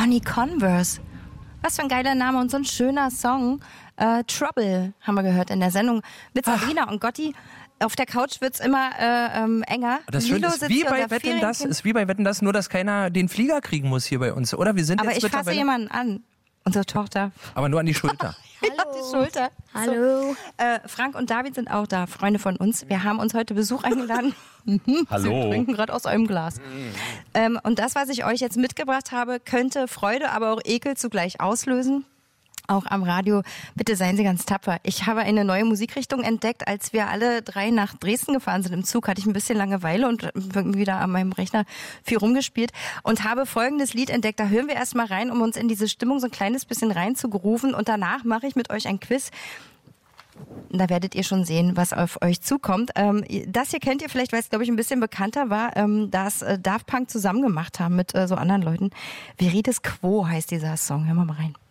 Johnny Converse. Was für ein geiler Name und so ein schöner Song. Trouble haben wir gehört in der Sendung mit Sabrina und Gotti. Auf der Couch wird's immer enger. Das Schöne ist wie bei Wetten, das, nur dass keiner den Flieger kriegen muss hier bei uns, oder? Wir sind aber jetzt ich fasse jemanden an. Unsere Tochter. Aber nur an die Schulter. Hallo. Die Schulter. Hallo. So. Frank und David sind auch da, Freunde von uns. Wir haben uns heute Besuch eingeladen. Hallo. Sie trinken gerade aus einem Glas. Und das, was ich euch jetzt mitgebracht habe, könnte Freude, aber auch Ekel zugleich auslösen. Auch am Radio. Bitte seien Sie ganz tapfer. Ich habe eine neue Musikrichtung entdeckt. Als wir alle 3 nach Dresden gefahren sind im Zug, hatte ich ein bisschen Langeweile und wieder an meinem Rechner viel rumgespielt und habe folgendes Lied entdeckt. Da hören wir erst mal rein, um uns in diese Stimmung so ein kleines bisschen reinzugrooven. Und danach mache ich mit euch ein Quiz. Da werdet ihr schon sehen, was auf euch zukommt. Das hier kennt ihr vielleicht, weil es, glaube ich, ein bisschen bekannter war, dass Daft Punk zusammen gemacht haben mit so anderen Leuten. Virides Quo heißt dieser Song. Hören wir mal rein.